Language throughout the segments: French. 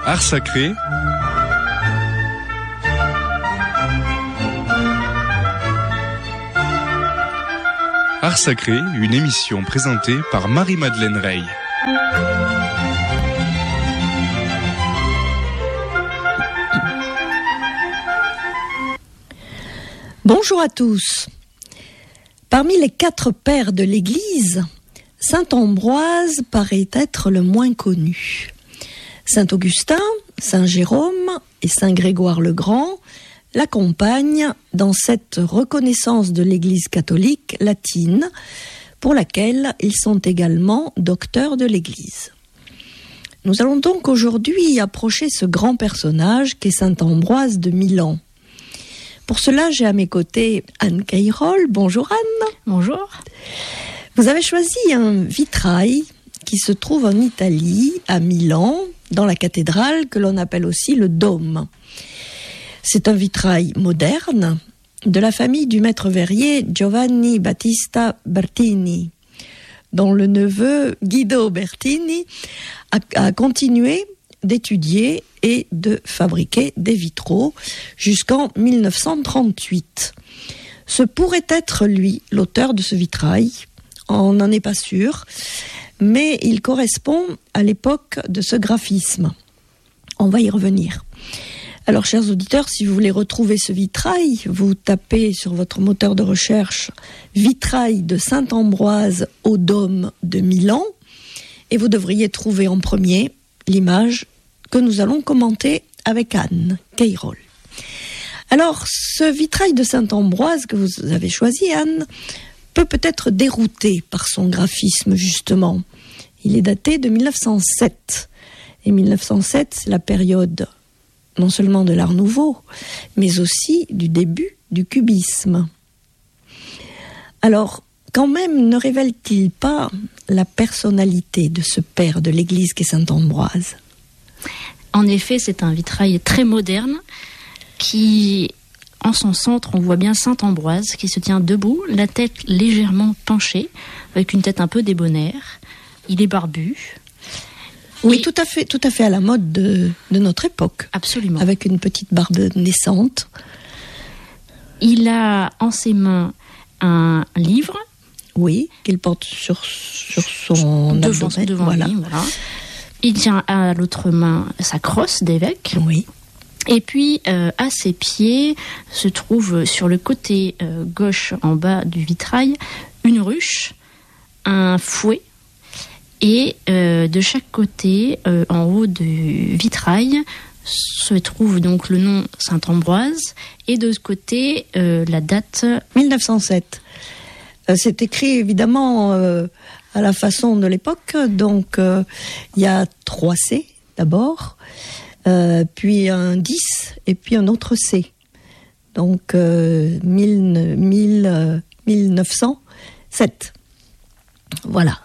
Art sacré. Art sacré, une émission présentée par Marie-Madeleine Rey. Bonjour à tous. Parmi les 4 pères de l'Église, saint Ambroise paraît être le moins connu. Saint Augustin, saint Jérôme et saint Grégoire le Grand l'accompagnent dans cette reconnaissance de l'Église catholique latine, pour laquelle ils sont également docteurs de l'Église. Nous allons donc aujourd'hui approcher ce grand personnage qu'est saint Ambroise de Milan. Pour cela, j'ai à mes côtés Anne Cayrol. Bonjour Anne. Bonjour. Vous avez choisi un vitrail qui se trouve en Italie, à Milan, dans la cathédrale que l'on appelle aussi le Dôme. C'est un vitrail moderne de la famille du maître verrier Giovanni Battista Bertini, dont le neveu Guido Bertini a continué d'étudier et de fabriquer des vitraux jusqu'en 1938. Ce pourrait être lui, l'auteur de ce vitrail. On n'en est pas sûr, mais il correspond à l'époque de ce graphisme. On va y revenir. Alors, chers auditeurs, si vous voulez retrouver ce vitrail, vous tapez sur votre moteur de recherche « Vitrail de saint Ambroise au Dôme de Milan » et vous devriez trouver en premier l'image que nous allons commenter avec Anne Cayrol. Alors, ce vitrail de saint Ambroise que vous avez choisi, Anne, peut-être dérouté par son graphisme, justement. Il est daté de 1907. Et 1907, c'est la période non seulement de l'Art Nouveau, mais aussi du début du cubisme. Alors, quand même, ne révèle-t-il pas la personnalité de ce père de l'Église qu'est saint Ambroise ? En effet, c'est un vitrail très moderne qui, en son centre, on voit bien saint Ambroise qui se tient debout, la tête légèrement penchée, avec une tête un peu débonnaire. Il est barbu. Oui, tout à fait à la mode de notre époque. Absolument. Avec une petite barbe naissante. Il a en ses mains un livre. Oui, qu'il porte sur son abdomen. Devant voilà. Lui, voilà. Il tient à l'autre main sa crosse d'évêque. Oui. Et puis, à ses pieds, se trouve sur le côté gauche, en bas du vitrail, une ruche, un fouet, et de chaque côté, en haut du vitrail, se trouve donc le nom saint Ambroise, et de l'autre côté, la date 1907. C'est écrit évidemment à la façon de l'époque, donc il y a 3 C d'abord, puis un 10 et puis un autre C. Donc 1907. Voilà.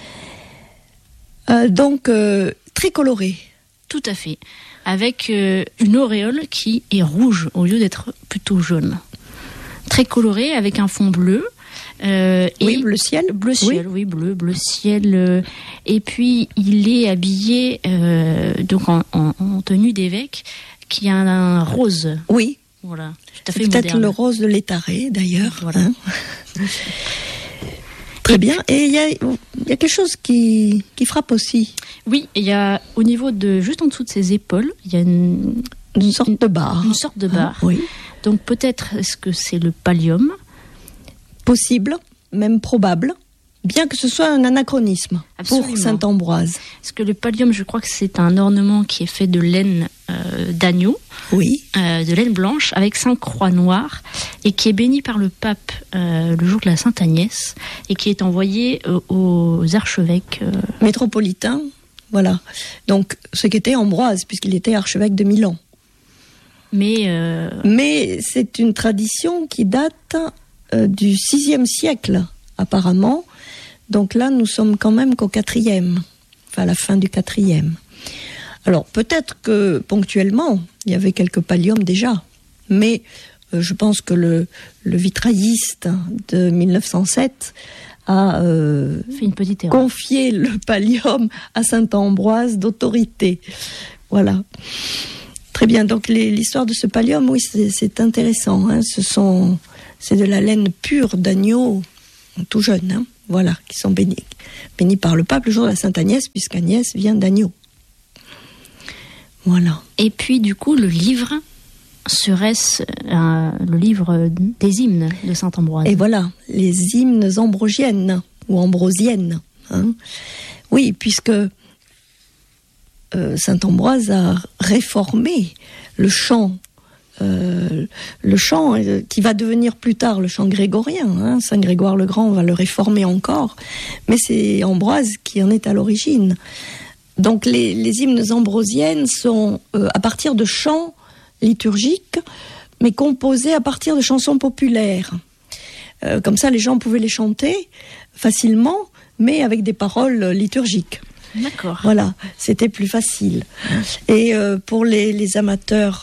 Donc très coloré. Tout à fait. Avec une auréole qui est rouge au lieu d'être plutôt jaune. Très coloré avec un fond bleu. Oui, bleu ciel. Bleu ciel, oui, bleu ciel. Et puis, il est habillé donc en tenue d'évêque qui a un rose. Oui. Voilà. Tout à fait peut-être moderne. Le rose de l'Étaré, d'ailleurs. Voilà. Hein. Très bien. Et il y a quelque chose qui frappe aussi. Oui, il y a au niveau de juste en dessous de ses épaules, il y a une sorte de barre. Une sorte de barre. Oui. Donc peut-être est-ce que c'est le pallium ? Possible, même probable, bien que ce soit un anachronisme. Absolument. Pour saint Ambroise. Parce que le pallium, je crois que c'est un ornement qui est fait de laine d'agneau, oui, de laine blanche, avec 5 croix noires, et qui est béni par le pape le jour de la Sainte Agnès, et qui est envoyé aux archevêques métropolitains. Voilà. Donc, ce qu'était Ambroise, puisqu'il était archevêque de Milan. Mais c'est une tradition qui date du VIe siècle, apparemment. Donc là, nous sommes quand même qu'au IVe, enfin à la fin du IVe. Alors, peut-être que ponctuellement, il y avait quelques palliums déjà, mais je pense que le vitrailliste de 1907 a fait une petite erreur. Confié le pallium à saint Ambroise d'autorité, Voilà. Très bien. Donc l'histoire de ce pallium, oui, c'est intéressant. Hein. C'est de la laine pure d'agneau, tout jeune, hein. Voilà, qui sont bénis par le pape le jour de la Sainte Agnès, puisqu'Agnès vient d'agneau. Voilà. Et puis du coup, le livre serait-ce le livre des hymnes de saint Ambroise. Et voilà, les hymnes ambrosiennes ou ambrosiennes. Hein. Oui, puisque saint Ambroise a réformé le chant qui va devenir plus tard le chant grégorien. Hein. Saint Grégoire le Grand va le réformer encore, mais c'est Ambroise qui en est à l'origine. Donc les hymnes ambrosiennes sont à partir de chants liturgiques, mais composés à partir de chansons populaires. Comme ça, les gens pouvaient les chanter facilement, mais avec des paroles liturgiques. D'accord. Voilà, c'était plus facile. Et pour les amateurs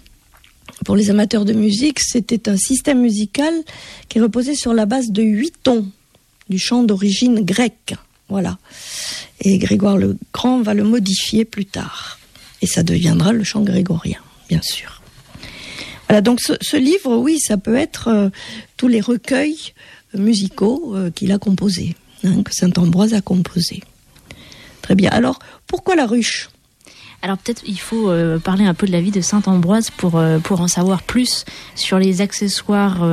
de musique, c'était un système musical qui reposait sur la base de 8 tons du chant d'origine grecque. Voilà. Et Grégoire le Grand va le modifier plus tard. Et ça deviendra le chant grégorien, bien sûr. Voilà, donc ce livre, oui, ça peut être tous les recueils musicaux qu'il a composés, hein, que saint Ambroise a composés. Très bien. Alors, pourquoi la ruche ? Alors peut-être il faut parler un peu de la vie de saint Ambroise pour en savoir plus sur les accessoires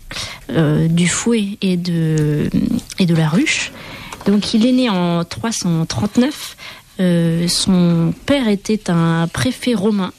du fouet et de la ruche. Donc il est né en 339. Son père était un préfet romain.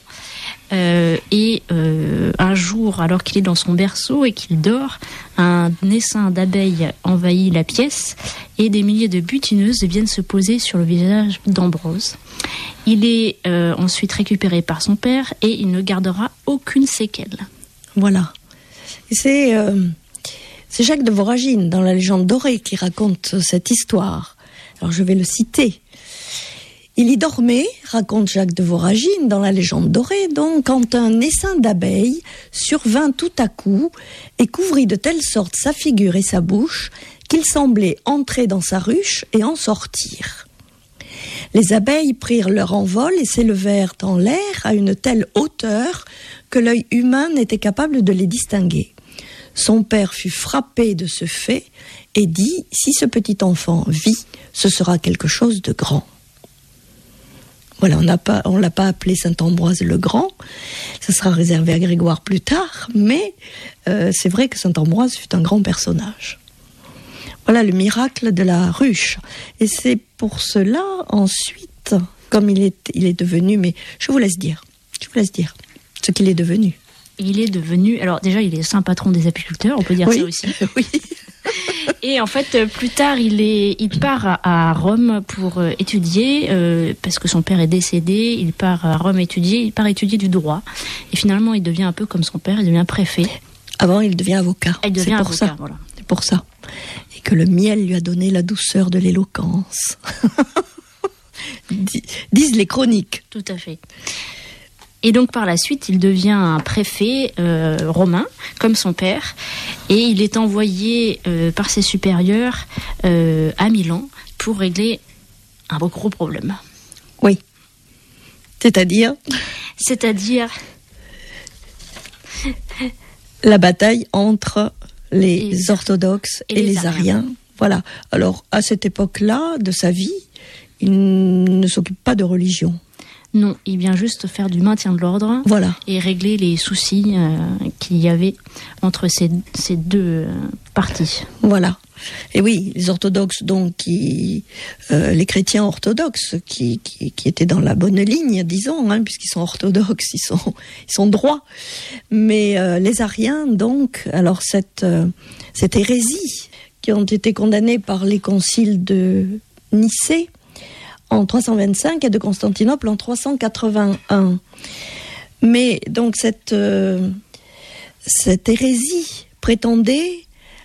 Et un jour, alors qu'il est dans son berceau et qu'il dort, un essaim d'abeilles envahit la pièce et des milliers de butineuses viennent se poser sur le visage d'Ambrose. Il est ensuite récupéré par son père et il ne gardera aucune séquelle. Voilà. C'est Jacques de Voragine, dans la légende dorée, qui raconte cette histoire. Alors je vais le citer. Il y dormait, raconte Jacques de Voragine dans la légende dorée, donc, quand un essaim d'abeilles survint tout à coup et couvrit de telle sorte sa figure et sa bouche qu'il semblait entrer dans sa ruche et en sortir. Les abeilles prirent leur envol et s'élevèrent en l'air à une telle hauteur que l'œil humain n'était capable de les distinguer. Son père fut frappé de ce fait et dit « Si ce petit enfant vit, ce sera quelque chose de grand ». Voilà, on l'a pas appelé saint Ambroise le Grand, ça sera réservé à Grégoire plus tard, mais c'est vrai que saint Ambroise fut un grand personnage. Voilà le miracle de la ruche. Et c'est pour cela, ensuite, comme il est devenu, mais je vous laisse dire ce qu'il est devenu. Il est devenu, alors déjà il est saint patron des apiculteurs, on peut dire ça aussi. Oui. Et en fait, plus tard, il part à Rome pour étudier, parce que son père est décédé, il part à Rome étudier du droit. Et finalement, il devient un peu comme son père, il devient préfet. Avant, il devient avocat. Il devient avocat, voilà. C'est pour ça. Et que le miel lui a donné la douceur de l'éloquence. Disent les chroniques. Tout à fait. Et donc par la suite, il devient un préfet romain, comme son père, et il est envoyé par ses supérieurs à Milan pour régler un gros problème. Oui. C'est-à-dire la bataille entre les orthodoxes et les ariens. Voilà. Alors, à cette époque-là de sa vie, il ne s'occupe pas de religion. Non, il vient juste faire du maintien de l'ordre, voilà, et régler les soucis qu'il y avait entre ces deux parties. Voilà. Et oui, les orthodoxes, donc, les chrétiens orthodoxes, qui étaient dans la bonne ligne, disons, hein, puisqu'ils sont orthodoxes, ils sont droits. Mais les ariens, donc, alors cette hérésie, qui ont été condamnés par les conciles de Nicée en 325 et de Constantinople en 381. Mais donc cette hérésie prétendait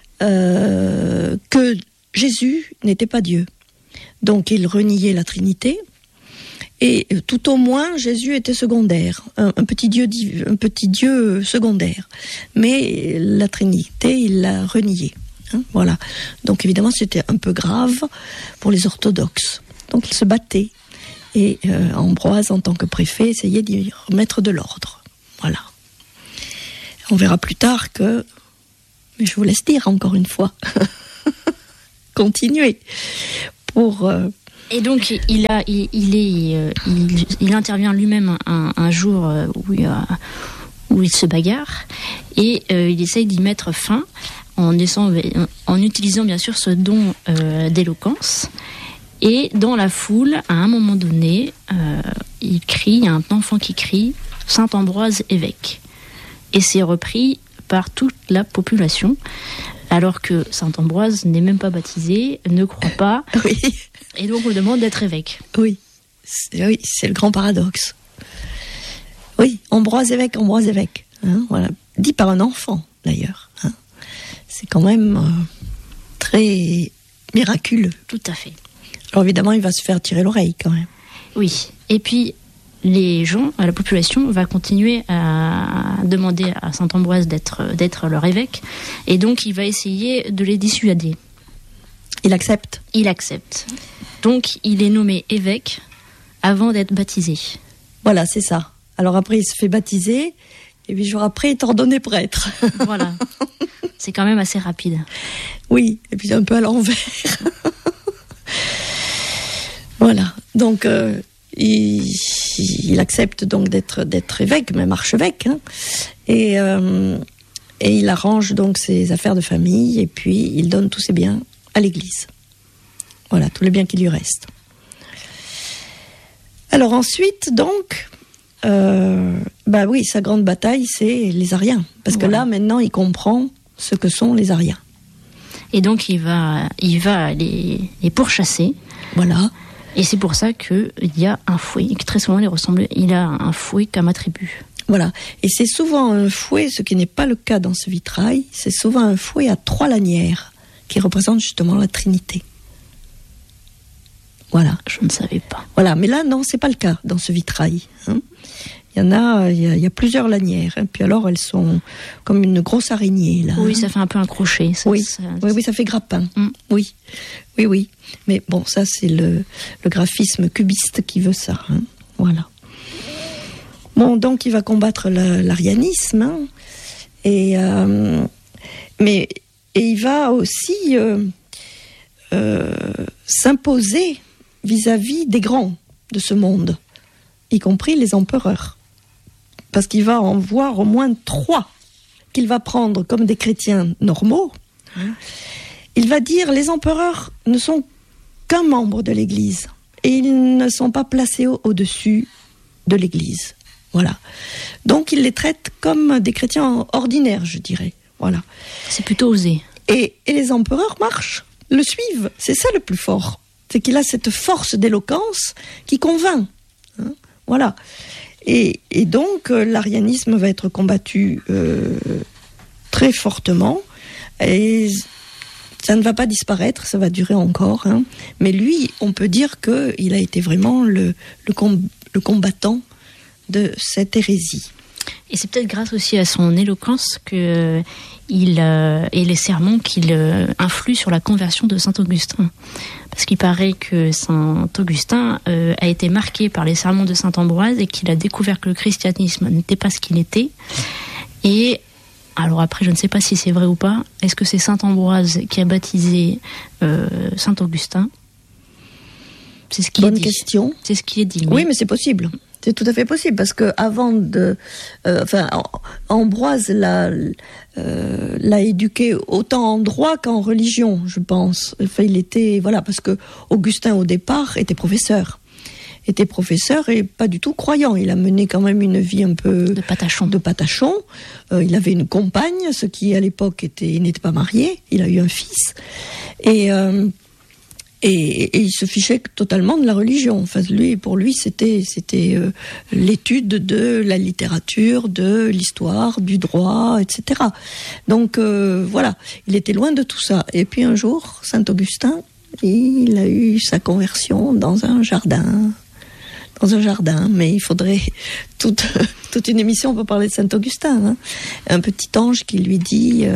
que Jésus n'était pas Dieu. Donc il reniait la Trinité et tout au moins Jésus était secondaire, un petit Dieu secondaire. Mais la Trinité, il l'a renié. Hein, voilà. Donc évidemment c'était un peu grave pour les orthodoxes. Donc ils se battaient. Et Ambroise, en tant que préfet, essayait d'y remettre de l'ordre. Voilà. On verra plus tard que... Mais je vous laisse dire encore une fois. Continuez. Et donc, il intervient lui-même un jour où il se bagarre et il essaye d'y mettre fin en utilisant bien sûr ce don d'éloquence. Et dans la foule, à un moment donné, il y a un enfant qui crie « Saint Ambroise évêque ». Et c'est repris par toute la population, alors que Saint Ambroise n'est même pas baptisé, ne croit pas, oui. Et donc on lui demande d'être évêque. Oui, c'est le grand paradoxe. Oui, Ambroise évêque. Hein, voilà. Dit par un enfant, d'ailleurs. Hein. C'est quand même très miraculeux. Tout à fait. Alors évidemment, il va se faire tirer l'oreille, quand même. Oui, et puis... les gens, la population va continuer à demander à Saint Ambroise d'être leur évêque, et donc il va essayer de les dissuader. Il accepte. Il accepte. Donc il est nommé évêque avant d'être baptisé. Voilà, c'est ça. Alors après, il se fait baptiser, et 8 jours après, il est ordonné prêtre. Voilà. C'est quand même assez rapide. Oui, et puis un peu à l'envers. Voilà. Donc... Il accepte donc d'être évêque, même archevêque, hein, et il arrange donc ses affaires de famille, et puis il donne tous ses biens à l'Église. Voilà, tous les biens qui lui restent. Alors ensuite, donc, sa grande bataille, c'est les Ariens, parce que là, maintenant, il comprend ce que sont les Ariens. Et donc, il va les pourchasser. Voilà. Et c'est pour ça qu'il y a un fouet, qui très souvent il a un fouet comme attribut. Voilà, et c'est souvent un fouet, ce qui n'est pas le cas dans ce vitrail, c'est souvent un fouet à 3 lanières, qui représente justement la Trinité. Voilà. Je ne savais pas. Voilà, mais là, non, c'est pas le cas dans ce vitrail. Hein. Il y a plusieurs lanières, hein, puis alors elles sont comme une grosse araignée, là. Oui, hein. Ça fait un peu un crochet. Oui, ça fait grappin. Oui. Mais bon, ça, c'est le graphisme cubiste qui veut ça. Hein. Voilà. Bon, donc, il va combattre l'arianisme. Hein, et il va aussi s'imposer vis-à-vis des grands de ce monde, y compris les empereurs. Parce qu'il va en voir au moins 3 qu'il va prendre comme des chrétiens normaux. Il va dire les empereurs ne sont qu'un membre de l'Église et ils ne sont pas placés au-dessus de l'Église. Voilà. Donc il les traite comme des chrétiens ordinaires, je dirais. Voilà. C'est plutôt osé. Et les empereurs marchent, le suivent. C'est ça le plus fort. C'est qu'il a cette force d'éloquence qui convainc. Hein, voilà. Et donc l'arianisme va être combattu très fortement. Et ça ne va pas disparaître, ça va durer encore. Hein. Mais lui, on peut dire qu'il a été vraiment le combattant de cette hérésie. Et c'est peut-être grâce aussi à son éloquence et les sermons qu'il influent sur la conversion de Saint Augustin. Parce qu'il paraît que Saint Augustin a été marqué par les sermons de Saint Ambroise et qu'il a découvert que le christianisme n'était pas ce qu'il était. Et alors après, je ne sais pas si c'est vrai ou pas. Est-ce que c'est Saint Ambroise qui a baptisé Saint Augustin ? C'est ce qui est dit. Bonne question. C'est ce qui est dit. Oui, mais c'est possible. C'est tout à fait possible, parce que avant Ambroise l'a éduqué autant en droit qu'en religion, je pense. Enfin, parce que Augustin au départ était professeur et pas du tout croyant. Il a mené quand même une vie un peu de patachon. Il avait une compagne, ce qui à l'époque il n'était pas marié. Il a eu un fils et il se fichait totalement de la religion. Enfin, pour lui, c'était l'étude de la littérature, de l'histoire, du droit, etc. Donc voilà, il était loin de tout ça. Et puis un jour, Saint Augustin, il a eu sa conversion dans un jardin. Mais il faudrait toute une émission pour parler de Saint Augustin. Hein. Un petit ange qui lui dit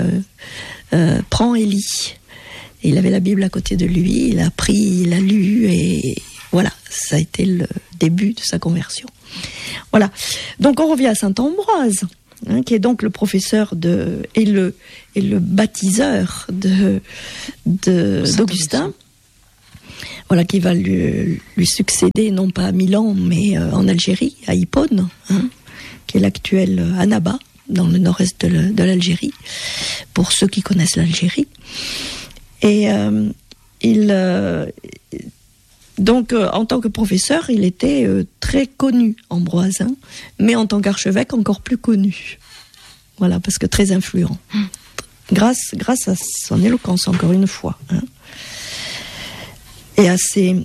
prends Élie. Et il avait la Bible à côté de lui, il a pris, il a lu, et Voilà, ça a été le début de sa conversion. Voilà. Donc on revient à saint Ambroise, qui est donc le professeur et le baptiseur d'Augustin. Voilà, qui va lui succéder, non pas à Milan, mais en Algérie, à Hippone, qui est l'actuel Annaba, dans le nord-est de l'Algérie, pour ceux qui connaissent l'Algérie. Et donc, en tant que professeur, il était très connu, Ambroise, mais en tant qu'archevêque, encore plus connu. Voilà, parce que très influent. Grâce à son éloquence, encore une fois. Et à ses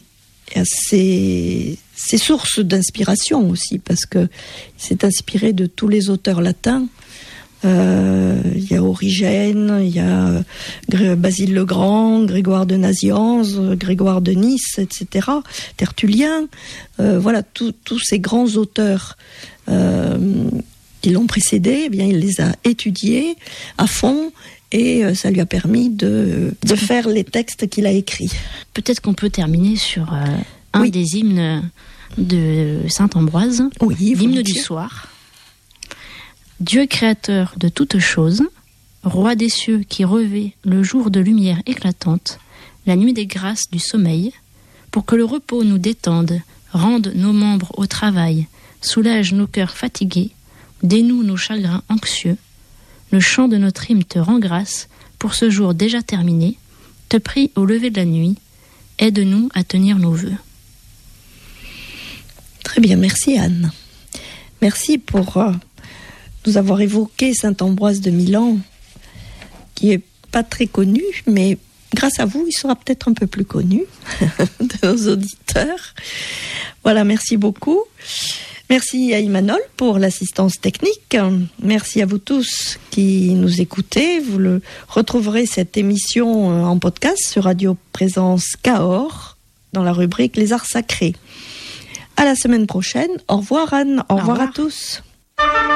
sources d'inspiration aussi, parce que il s'est inspiré de tous les auteurs latins. Il y a Origène, il y a Basile le Grand, Grégoire de Nazianze, Grégoire de Nice, etc. Tertullien, voilà, tous ces grands auteurs qui l'ont précédé, eh bien, il les a étudiés à fond. Et ça lui a permis de faire les textes qu'il a écrits. Peut-être qu'on peut terminer sur un des hymnes de saint Ambroise, l'hymne du soir. Dieu créateur de toutes choses, roi des cieux qui revêt le jour de lumière éclatante, la nuit des grâces du sommeil, pour que le repos nous détende, rende nos membres au travail, soulage nos cœurs fatigués, dénoue nos chagrins anxieux. Le chant de notre hymne te rend grâce pour ce jour déjà terminé, te prie au lever de la nuit, aide-nous à tenir nos vœux. Très bien, merci Anne. Merci pour nous avoir évoqué saint Ambroise de Milan, qui est pas très connu, mais grâce à vous, il sera peut-être un peu plus connu de nos auditeurs. Voilà, merci beaucoup. Merci à Imanol pour l'assistance technique. Merci à vous tous qui nous écoutez. Vous retrouverez cette émission en podcast sur Radio Présence Cahors dans la rubrique Les Arts Sacrés. À la semaine prochaine. Au revoir Anne. Au revoir à tous.